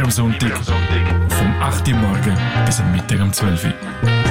am Sonntag. Vom 8. Uhr morgen bis am Mittag um 12 Uhr.